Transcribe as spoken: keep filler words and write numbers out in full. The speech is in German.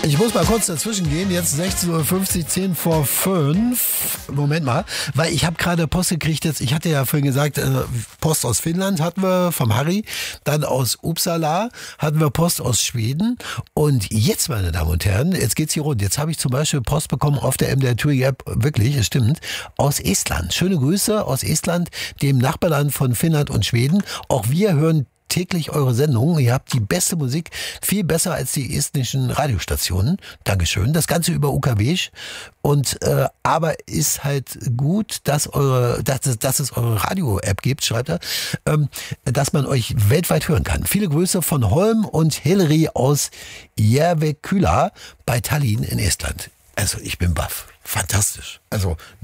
Ich muss mal kurz dazwischen gehen. Jetzt sechzehn Uhr fünfzig, zehn vor fünf. Moment mal, weil ich habe gerade Post gekriegt. Jetzt, ich hatte ja vorhin gesagt, äh, Post aus Finnland hatten wir vom Harry. Dann aus Uppsala hatten wir Post aus Schweden. Und jetzt, meine Damen und Herren, jetzt geht's hier rund. Jetzt habe ich zum Beispiel Post bekommen auf der M D R Touring App. Wirklich, es stimmt. Aus Estland. Schöne Grüße aus Estland, dem Nachbarland von Finnland und Schweden. Auch wir hören täglich eure Sendung. Ihr habt die beste Musik, viel besser als die estnischen Radiostationen. Dankeschön. Das Ganze über U K W. Und äh, aber ist halt gut, dass eure, dass, es- dass es eure Radio-App gibt, schreibt er, ähm, dass man euch weltweit hören kann. Viele Grüße von Holm und Hilary aus Järvekyla bei Tallinn in Estland. Also ich bin baff. Fantastisch. Also